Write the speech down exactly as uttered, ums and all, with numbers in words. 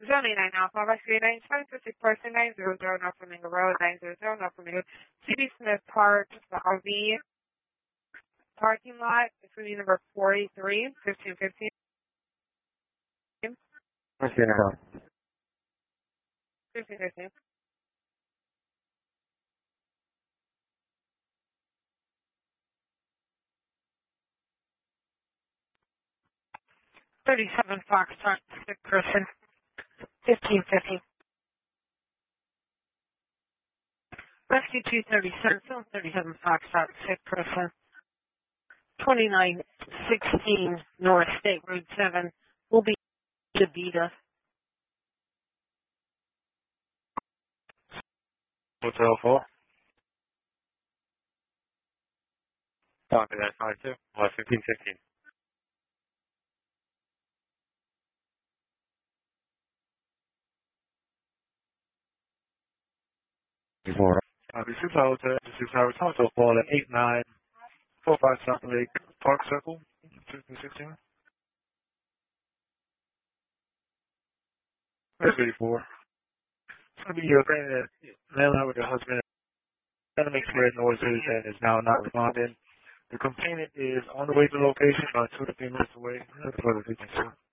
Zoning nine Alpha, Rescue nine seven six four nine zero zero North Flamingo Road, nine zero zero North Flamingo. C B Smith Park, the R V parking lot, it's going to be number forty-three, fifteen fifteen. fifteen now. fifteen fifteen. thirty-seven Foxtrot, sick person, fifteen fifty. Rescue two thirty-seven, Film thirty-seven Foxtrot, sick person, twenty-nine sixteen North State Road seven, will be DeVita. Hotel four. Copy that, five two. Well, fifteen fifteen. Before. Copy six Hotel, six Hours Hotel four at eight nine four five South Lake Park Circle, fifteen sixteen. That's eighty-four. It's going to be your friend that landline with your husband. Trying to make weird noises and is now not responding. The complainant is on the way to the location, about two to three minutes away. That's what the